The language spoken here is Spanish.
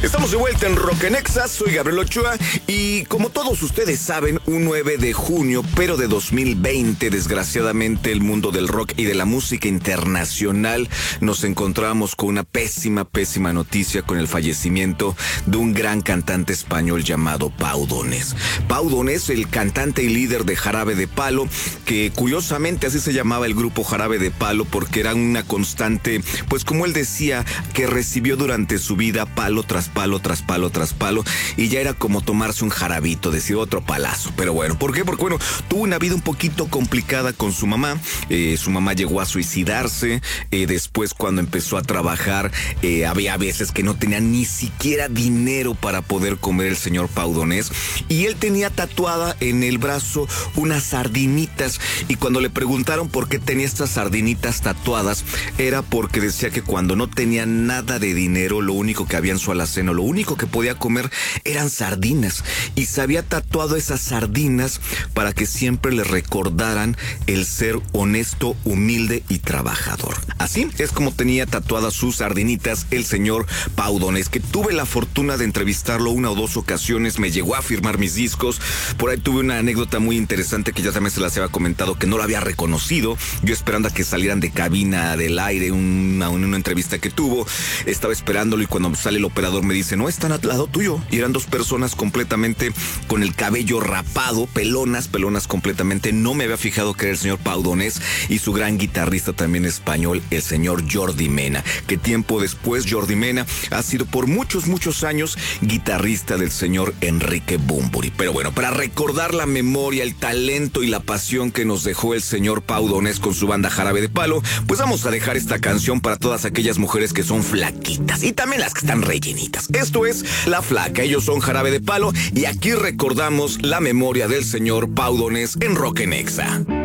Estamos de vuelta en Rock en Exa, soy Gabriel Ochoa y como todos ustedes saben, un 9 de junio, pero de 2020, desgraciadamente el mundo del rock y de la música internacional nos encontramos con una pésima noticia con el fallecimiento de un gran cantante español llamado Pau Donés. Pau Donés, el cantante y líder de Jarabe de Palo, que curiosamente así se llamaba el grupo Jarabe de Palo porque era una constante, pues como él decía, que recibió durante su vida palo tras palo, tras palo, tras palo, y ya era como tomarse un jarabito, decir otro palazo. Pero bueno, ¿por qué? Porque bueno, tuvo una vida un poquito complicada con su mamá. Su mamá llegó a suicidarse. Después, cuando empezó a trabajar, había veces que no tenía ni siquiera dinero para poder comer el señor Pau Donés. Y él tenía tatuada en el brazo unas sardinitas. Y cuando le preguntaron por qué tenía estas sardinitas tatuadas, era porque decía que cuando no tenía nada de dinero, lo único que había en su alacena, lo único que podía comer eran sardinas, y se había tatuado esas sardinas para que siempre le recordaran el ser honesto, humilde y trabajador. Así es como tenía tatuadas sus sardinitas el señor Pau Donés, que tuve la fortuna de entrevistarlo una o dos ocasiones, me llegó a firmar mis discos. Por ahí tuve una anécdota muy interesante que ya también se las había comentado, que no lo había reconocido, yo esperando a que salieran de cabina del aire, una entrevista que tuvo, estaba esperándolo y cuando sale el operador me dice, no, están al lado tuyo, y eran dos personas completamente con el cabello rapado, pelonas completamente. No me había fijado que era el señor Pau Donés y su gran guitarrista también español, el señor Jordi Mena, que tiempo después Jordi Mena ha sido por muchos años guitarrista del señor Enrique Bunbury. Pero bueno, para recordar la memoria, el talento y la pasión que nos dejó el señor Pau Donés con su banda Jarabe de Palo, pues vamos a dejar esta canción para todas aquellas mujeres que son flaquitas y también las que están rellenitas. Esto es La Flaca, ellos son Jarabe de Palo y aquí recordamos la memoria del señor Pau Donés en Rock en Exa.